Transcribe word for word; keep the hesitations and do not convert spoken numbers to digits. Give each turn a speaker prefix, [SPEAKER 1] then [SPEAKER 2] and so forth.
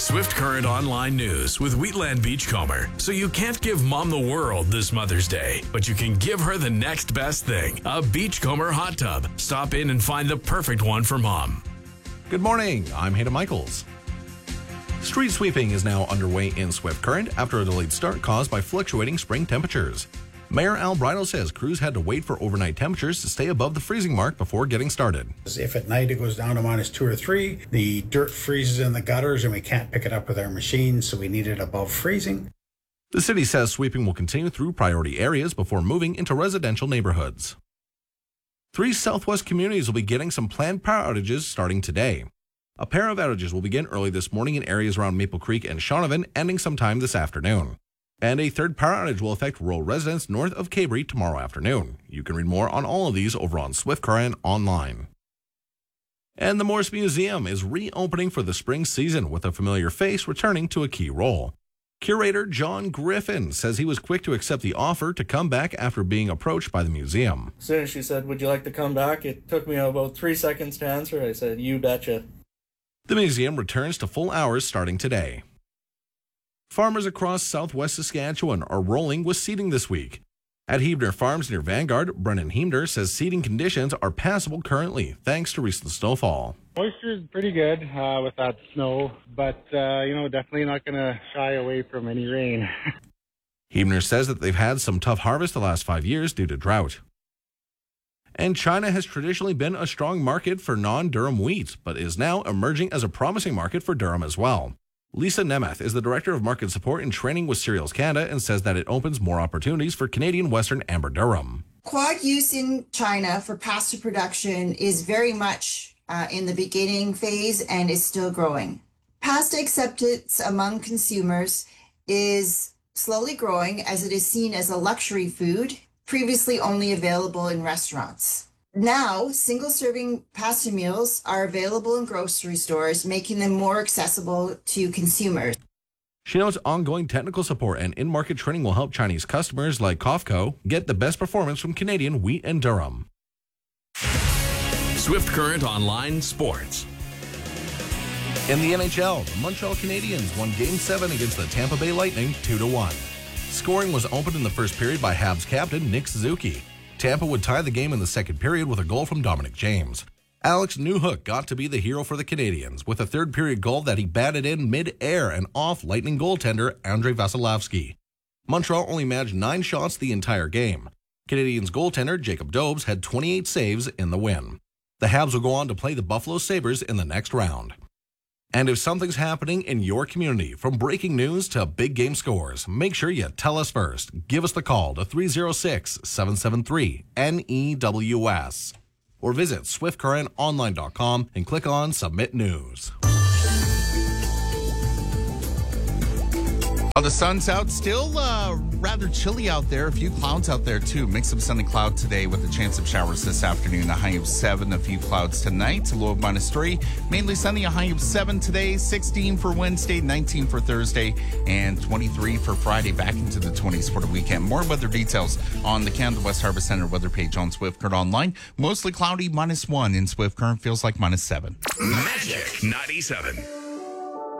[SPEAKER 1] Swift Current Online News with Wheatland Beachcomber. So you can't give mom the world this Mother's Day, but you can give her the next best thing, a Beachcomber hot tub. Stop in and find the perfect one for mom.
[SPEAKER 2] Good morning, I'm Hayden Michaels. Street sweeping is now underway in Swift Current after a delayed start caused by fluctuating spring temperatures. Mayor Al Bridle says crews had to wait for overnight temperatures to stay above the freezing mark before getting started.
[SPEAKER 3] If at night it goes down to minus two or three, the dirt freezes in the gutters and we can't pick it up with our machines, so we need it above freezing.
[SPEAKER 2] The city says sweeping will continue through priority areas before moving into residential neighborhoods. Three Southwest communities will be getting some planned power outages starting today. A pair of outages will begin early this morning in areas around Maple Creek and Shaunavon, ending sometime this afternoon. And a third power outage will affect rural residents north of Cabrey tomorrow afternoon. You can read more on all of these over on Swift Current online. And the Morse Museum is reopening for the spring season with a familiar face returning to a key role. Curator John Griffin says he was quick to accept the offer to come back after being approached by the museum.
[SPEAKER 4] As soon as she said, "Would you like to come back?" it took me about three seconds to answer. I said, "You betcha."
[SPEAKER 2] The museum returns to full hours starting today. Farmers across southwest Saskatchewan are rolling with seeding this week. At Hebner Farms near Vanguard, Brennan Hebner says seeding conditions are passable currently, thanks to recent snowfall.
[SPEAKER 5] Moisture is pretty good uh, with that snow, but, uh, you know, definitely not going to shy away from any rain.
[SPEAKER 2] Hebner says that they've had some tough harvests the last five years due to drought. And China has traditionally been a strong market for non-durum wheat, but is now emerging as a promising market for durum as well. Lisa Nemeth is the Director of Market Support and Training with Cereals Canada and says that it opens more opportunities for Canadian Western amber durum.
[SPEAKER 6] Quad use in China for pasta production is very much uh, in the beginning phase and is still growing. Pasta acceptance among consumers is slowly growing as it is seen as a luxury food, previously only available in restaurants. Now, single-serving pasta meals are available in grocery stores, making them more accessible to consumers.
[SPEAKER 2] She notes ongoing technical support and in-market training will help Chinese customers like Cofco get the best performance from Canadian wheat and durum.
[SPEAKER 1] Swift Current Online Sports.
[SPEAKER 2] In the N H L, the Montreal Canadiens won Game seven against the Tampa Bay Lightning two to one. Scoring was opened in the first period by Habs captain Nick Suzuki. Tampa would tie the game in the second period with a goal from Dominic James. Alex Newhook got to be the hero for the Canadiens with a third period goal that he batted in mid-air and off Lightning goaltender Andrei Vasilevsky. Montreal only managed nine shots the entire game. Canadiens goaltender Jacob Dobes had twenty-eight saves in the win. The Habs will go on to play the Buffalo Sabres in the next round. And if something's happening in your community, from breaking news to big game scores, make sure you tell us first. Give us the call to three oh six, seven seven three, N E W S or visit swift current online dot com and click on Submit News.
[SPEAKER 7] Oh, the sun's out. Still uh, rather chilly out there. A few clouds out there, too. Mix of sun and cloud today with a chance of showers this afternoon. A high of seven. A few clouds tonight. A low of minus three. Mainly sunny. A high of seven today. sixteen for Wednesday. nineteen for Thursday. And twenty-three for Friday. Back into the twenties for the weekend. More weather details on the Canada West Harvest Center weather page on Swift Current Online. Mostly cloudy. Minus one in Swift Current. Feels like minus seven.
[SPEAKER 1] Magic ninety-seven.